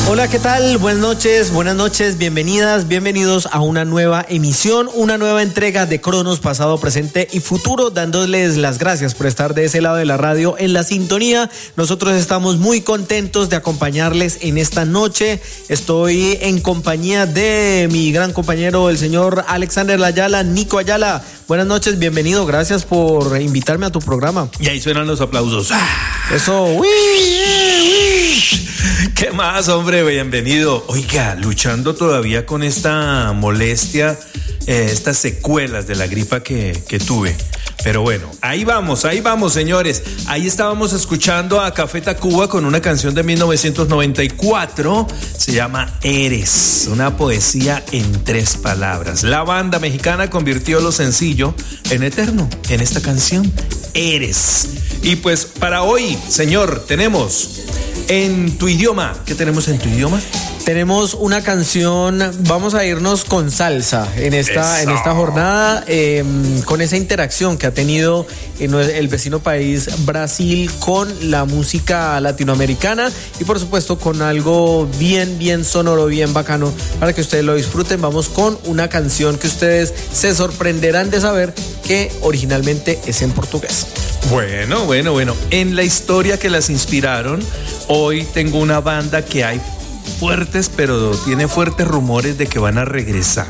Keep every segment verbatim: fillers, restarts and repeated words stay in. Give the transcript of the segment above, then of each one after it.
Hola, ¿qué tal? Buenas noches, buenas noches, bienvenidas, bienvenidos a una nueva emisión, una nueva entrega de Cronos, pasado, presente y futuro, dándoles las gracias por estar de ese lado de la radio en la sintonía. Nosotros estamos muy contentos de acompañarles en esta noche. Estoy en compañía de mi gran compañero, el señor Alexander Ayala, Nico Ayala. Buenas noches, bienvenido, gracias por invitarme a tu programa. Y ahí suenan los aplausos. Eso, uy, uy. ¿Qué más, hombre? Bienvenido. Oiga, luchando todavía con esta molestia, eh, estas secuelas de la gripa que, que tuve. Pero bueno, ahí vamos, ahí vamos, señores. Ahí estábamos escuchando a Café Tacuba con una canción de mil novecientos noventa y cuatro. Se llama Eres, una poesía en tres palabras. La banda mexicana convirtió lo sencillo en eterno en esta canción, Eres. Y pues para hoy, señor, tenemos en tu idioma. ¿Qué tenemos en tu idioma? Tenemos una canción, vamos a irnos con salsa en esta, en esta jornada, eh, con esa interacción que ha tenido en el vecino país Brasil con la música latinoamericana y por supuesto con algo bien, bien sonoro, bien bacano para que ustedes lo disfruten. Vamos con una canción que ustedes se sorprenderán de saber que originalmente es en portugués. Bueno, bueno, bueno. En la historia que las inspiraron, hoy tengo una banda que hay fuertes, pero tiene fuertes rumores de que van a regresar.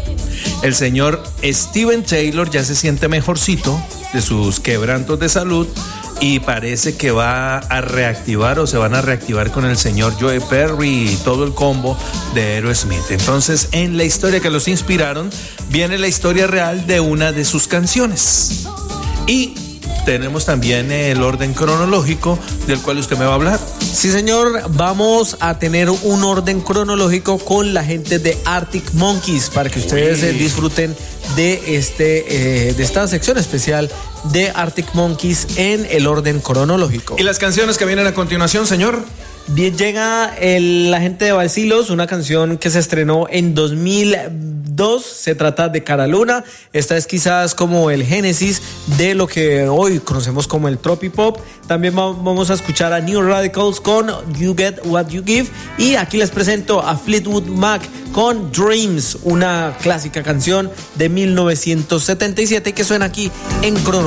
El señor Steven Taylor ya se siente mejorcito de sus quebrantos de salud y parece que va a reactivar o se van a reactivar con el señor Joe Perry y todo el combo de Aerosmith. Entonces, en la historia que los inspiraron, viene la historia real de una de sus canciones. Y tenemos también el orden cronológico del cual usted me va a hablar. Sí, señor, vamos a tener un orden cronológico con la gente de Arctic Monkeys para que ustedes eh, disfruten de, este, eh, de esta sección especial de Arctic Monkeys en el orden cronológico. ¿Y las canciones que vienen a continuación, señor? Bien, llega el, la gente de Bacilos, una canción que se estrenó en dos mil dos, se trata de Cara Luna. Esta es quizás como el génesis de lo que hoy conocemos como el tropipop. También vamos a escuchar a New Radicals con You Get What You Give y aquí les presento a Fleetwood Mac con Dreams, una clásica canción de mil novecientos setenta y siete que suena aquí en Crono.